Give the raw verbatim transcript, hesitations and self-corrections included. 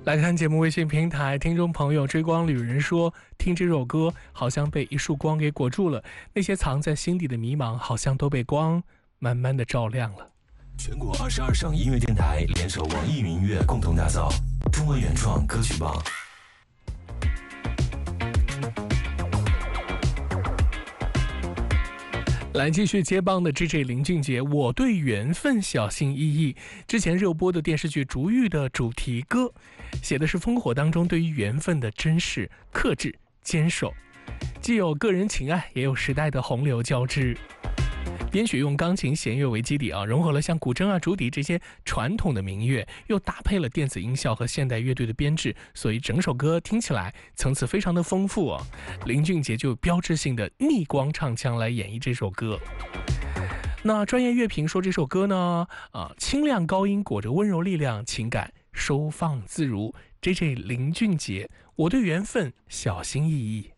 来看节目微信平台，听众朋友追光旅人说，听这首歌好像被一束光给裹住了，那些藏在心底的迷茫好像都被光慢慢的照亮了。 全国二十二省音乐电台联手网易云音乐共同打造中文原创歌曲榜。 来继续接棒的 J J 林俊杰，我对缘分小心翼翼。之前热播的电视剧《逐玉》的主题歌，写的是烽火当中对于缘分的珍视、克制、坚守，既有个人情爱，也有时代的洪流交织。编曲用钢琴弦乐为基底啊，融合了像古筝啊、竹笛这些传统的民乐，又搭配了电子音效和现代乐队的编制，所以整首歌听起来层次非常的丰富啊。林俊杰就标志性的逆光唱腔来演绎这首歌。那专业乐评说这首歌呢，啊，清亮高音裹着温柔力量，情感收放自如。J J 林俊杰，我对缘分小心翼翼。